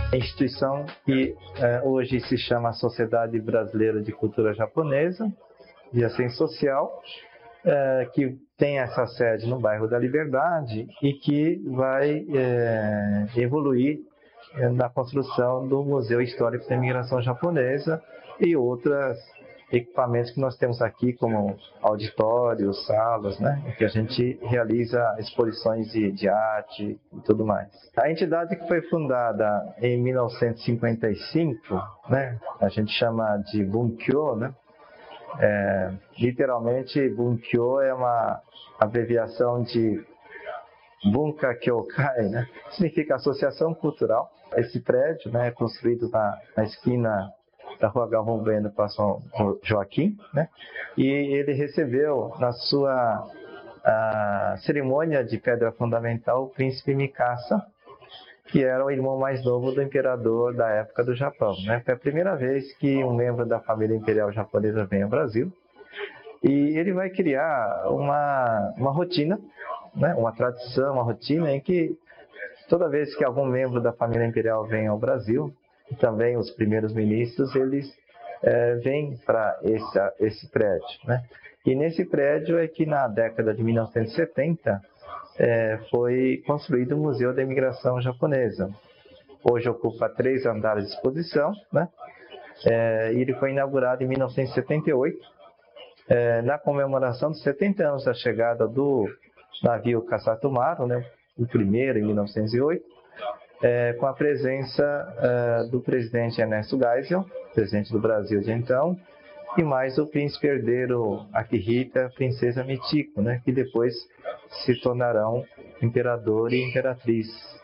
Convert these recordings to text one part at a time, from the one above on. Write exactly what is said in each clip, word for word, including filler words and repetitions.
instituição que eh, hoje se chama Sociedade Brasileira de Cultura Japonesa, de Assistência Social, eh, que tem essa sede no bairro da Liberdade e que vai eh, evoluir eh, na construção do Museu Histórico da Imigração Japonesa e outros equipamentos que nós temos aqui, como auditórios, salas, né, em que a gente realiza exposições de, de arte e tudo mais. A entidade que foi fundada em mil novecentos e cinquenta e cinco, né, a gente chama de Bunkyo, né, é, literalmente Bunkyo é uma abreviação de Bunka Kyokai, né, significa Associação Cultural. Esse prédio, né, é construído na, na esquina da Rua Galvão Bueno para São Joaquim, né? E ele recebeu na sua a, cerimônia de pedra fundamental o príncipe Mikasa, que era o irmão mais novo do imperador da época do Japão, né? Foi a primeira vez que um membro da família imperial japonesa vem ao Brasil e ele vai criar uma, uma rotina, né? Uma tradição, uma rotina em que toda vez que algum membro da família imperial vem ao Brasil, e também os primeiros ministros, eles é, vêm para esse, esse prédio, né? E nesse prédio é que na década de mil novecentos e setenta é, foi construído o Museu da Imigração Japonesa. Hoje ocupa três andares de exposição, né? É, e ele foi inaugurado em mil novecentos e setenta e oito, é, na comemoração dos setenta anos da chegada do navio Kasatomaru, né? O primeiro em mil novecentos e oito, É, com a presença é, do presidente Ernesto Geisel, presidente do Brasil de então, e mais o príncipe herdeiro Akihito, princesa Michiko, né, que depois se tornarão imperador e imperatriz.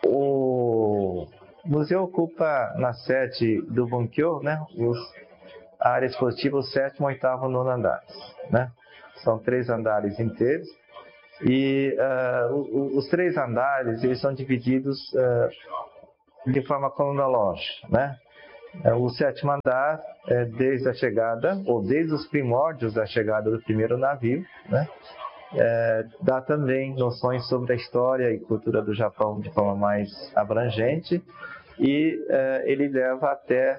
O museu ocupa na sede do Bunkyo, né, os, a área expositiva, o sétimo, oitavo e nono andares, né? São três andares inteiros. E uh, os três andares eles são divididos uh, de forma cronológica, né? O sétimo andar, é, desde a chegada, ou desde os primórdios da chegada do primeiro navio, né? É, dá também noções sobre a história e cultura do Japão de forma mais abrangente e é, ele leva até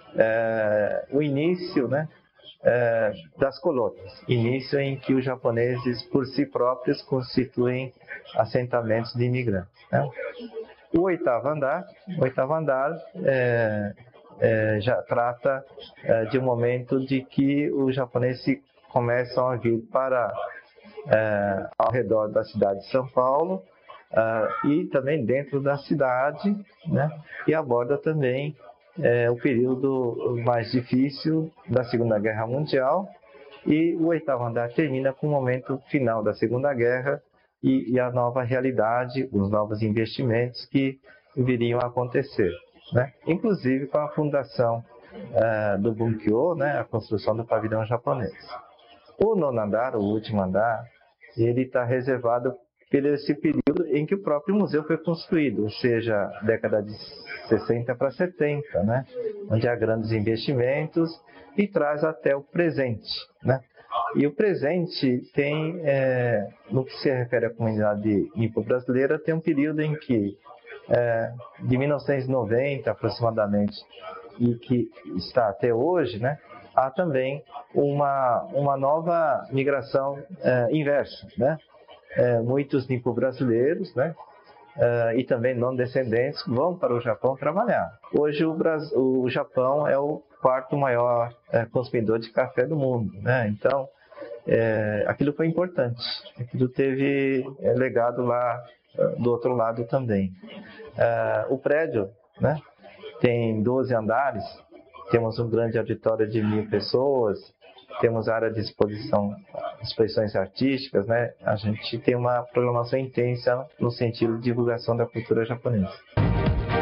é, o início, né? É, das colônias, início em que os japoneses por si próprios constituem assentamentos de imigrantes, né? O oitavo andar, o oitavo andar é, é, já trata é, de um momento de que os japoneses começam a vir para é, ao redor da cidade de São Paulo é, e também dentro da cidade, né? E aborda também É, o período mais difícil da Segunda Guerra Mundial, e o oitavo andar termina com o momento final da Segunda Guerra e, e a nova realidade, os novos investimentos que viriam a acontecer, né? Inclusive com a fundação uh, do Bunkyo, né? A construção do pavilhão japonês. O nono andar, o último andar, ele está reservado por esse período em que o próprio museu foi construído, ou seja, década de sessenta para setenta, né? Onde há grandes investimentos e traz até o presente, né? E o presente tem, é, no que se refere à comunidade nipo-brasileira, tem um período em que, é, de mil novecentos e noventa aproximadamente, e que está até hoje, né? Há também uma, uma nova migração é, inversa, né? É, muitos nipo-brasileiros, né, uh, e também não descendentes vão para o Japão trabalhar. Hoje o, Brasil, o Japão é o quarto maior é, consumidor de café do mundo, né? Então é, aquilo foi importante, aquilo teve é, legado lá uh, do outro lado também. Uh, o prédio, né, tem doze andares, temos um grande auditório de mil pessoas, temos área de exposição, exposições artísticas, né? A gente tem uma programação intensa no sentido de divulgação da cultura japonesa.